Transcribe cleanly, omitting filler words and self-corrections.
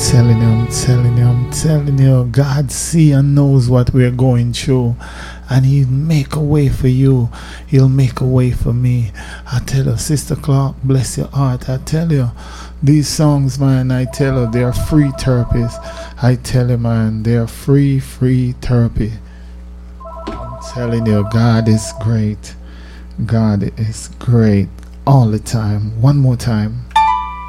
I'm telling you, God see and knows what we're going through, and He'll make a way for you. He'll make a way for me. I tell you, Sister Clark, bless your heart. I tell you, these songs, man, I tell you, they are free therapies. I tell you, man, they are free therapy. I'm telling you, God is great. God is great all the time. One more time.